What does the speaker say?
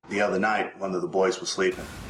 The other night, one of the boys was sleeping.